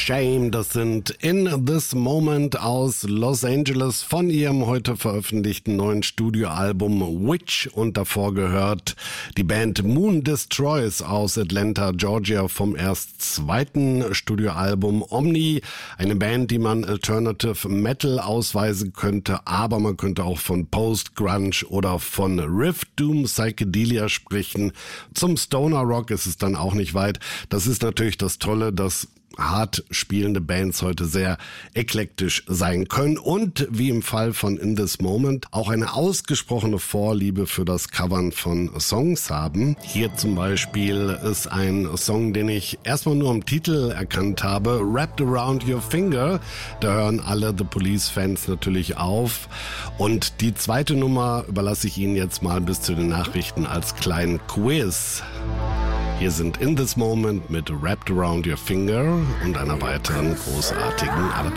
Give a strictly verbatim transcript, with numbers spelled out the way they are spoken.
Shame, das sind In This Moment aus Los Angeles von ihrem heute veröffentlichten neuen Studioalbum Witch und davor gehört die Band Moon Destroys aus Atlanta, Georgia vom erst zweiten Studioalbum Omni, eine Band, die man Alternative Metal ausweisen könnte, aber man könnte auch von Post-Grunge oder von Riff Doom Psychedelia sprechen. Zum Stoner Rock ist es dann auch nicht weit. Das ist natürlich das Tolle, dass hart spielende Bands heute sehr eklektisch sein können und wie im Fall von In This Moment auch eine ausgesprochene Vorliebe für das Covern von Songs haben. Hier zum Beispiel ist ein Song, den ich erstmal nur im Titel erkannt habe, Wrapped Around Your Finger. Da hören alle The Police-Fans natürlich auf. Und die zweite Nummer überlasse ich Ihnen jetzt mal bis zu den Nachrichten als kleinen Quiz. Hier sind In This Moment mit Wrapped Around Your Finger und einer weiteren großartigen Adaption.